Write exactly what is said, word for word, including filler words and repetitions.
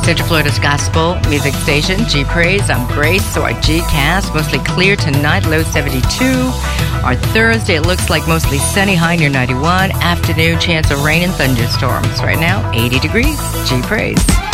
Central Florida's gospel music station, G Praise. I'm Grace. So our G-Cast, mostly clear tonight, low seventy-two. Our Thursday, it looks like mostly sunny, high near ninety-one. Afternoon, chance of rain and thunderstorms. Right now, eighty degrees. G Praise.